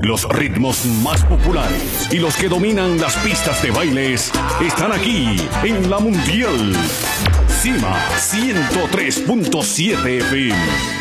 Los ritmos más populares y los que dominan las pistas de bailes están aquí en la Mundial. Cima 103.7 FM.